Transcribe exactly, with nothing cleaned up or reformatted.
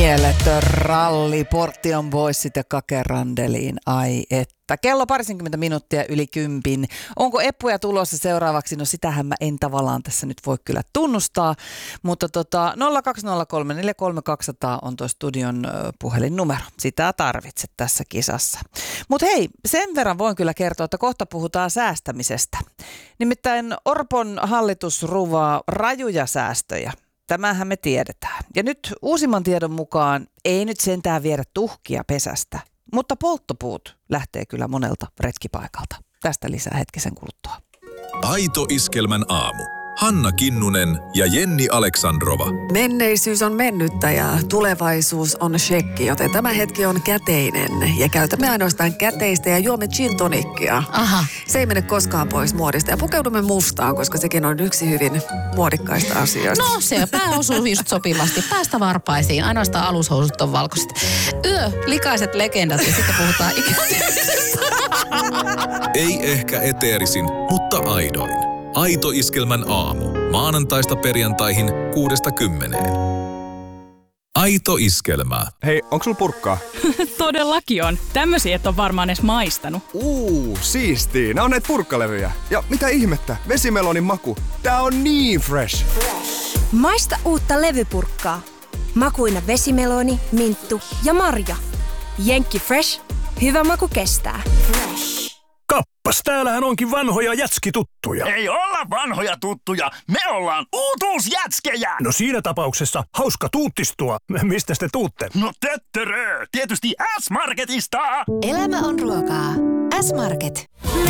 Mieletön ralli, Portion Boysit ja Kake Randeliin, ai että. Kello parisenkymmentä minuuttia yli kympin. Onko eppuja tulossa seuraavaksi? No sitähän mä en tavallaan tässä nyt voi kyllä tunnustaa, mutta tota, nolla kaksi nolla kolme neljä kolme kaksi nolla nolla on tuo studion puhelinnumero. Sitä tarvitset tässä kisassa. Mutta hei, sen verran voin kyllä kertoa, että kohta puhutaan säästämisestä. Nimittäin Orpon hallitus ruvaa rajuja säästöjä. Tämähän me tiedetään. Ja nyt uusimman tiedon mukaan ei nyt sentään viedä tuhkia pesästä, mutta polttopuut lähtee kyllä monelta retkipaikalta. Tästä lisää hetkisen kuluttua. Aito Iskelmän aamu. Hanna Kinnunen ja Jenni Aleksandrova. Menneisyys on mennyttä ja tulevaisuus on shekki, joten tämä hetki on käteinen. Ja käytämme ainoastaan käteistä ja juomme gin tonickia. Aha. Se ei mene koskaan pois muodista. Ja pukeudumme mustaan, koska sekin on yksi hyvin muodikkaista asioista. No se pää osuu just sopivasti. Päästä varpaisiin. Ainoastaan alushousut on valkoiset. Yö, likaiset legendat ja sitten puhutaan ikääntymisestä. Ei ehkä eteerisin, mutta aidoin. Aito Iskelmän aamu. Maanantaista perjantaihin kuudesta kymmeneen. Aito Iskelmää. Hei, onko sulla purkkaa? Todellakin on. Tämmöisiä et ole varmaan edes maistanut. Uuu, siistii. Nää on näitä purkkalevyjä. Ja mitä ihmettä, vesimelonin maku. Tää on niin fresh. Maista uutta levypurkkaa. Makuina vesimeloni, minttu ja marja. Jenkki Fresh. Hyvä maku kestää. Kappas, täällähän onkin vanhoja jätskituttuja. Ei olla vanhoja tuttuja, me ollaan uutuusjätskejä! No siinä tapauksessa hauska tuuttistua. Mistä te tuutte? No töttörö, tietysti S-Marketista! Elämä on ruokaa. S-Market.